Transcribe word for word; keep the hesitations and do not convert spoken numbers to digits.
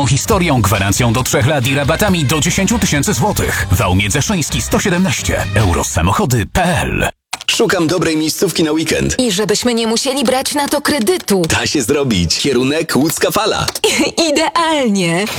pełną historią, gwarancją do trzech lat i rabatami do dziesięć tysięcy złotych. Wałmie Dzeszyński sto siedemnaście. Eurosamochody kropka p l. Szukam dobrej miejscówki na weekend. I żebyśmy nie musieli brać na to kredytu. Da się zrobić. Kierunek Łódzka Fala. Idealnie.